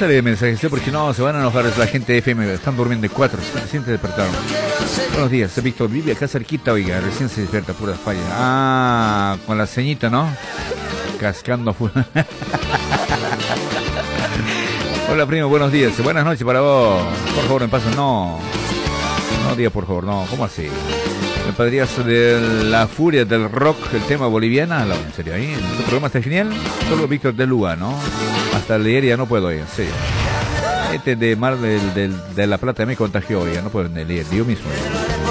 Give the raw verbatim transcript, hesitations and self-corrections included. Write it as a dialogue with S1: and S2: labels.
S1: pásale el mensaje, porque no, se van a enojar la gente de F M, están durmiendo de cuatro, recién se despertaron. Buenos días, Víctor, vive acá cerquita, oiga, recién se despierta, pura falla. Ah, con la ceñita, ¿no? Cascando full. Hola, primo, buenos días, buenas noches para vos. Por favor, me pasan, no. No diga por favor, no, ¿cómo así? ¿Me podrías de la furia del rock, el tema boliviana? No, en serio, ahí, este programa está genial. Solo Víctor de Lua, ¿no? Hasta leer ya no puedo, oiga, sí. Este de Mar del, del, de la Plata me contagió, oiga, no puedo leer, yo mismo.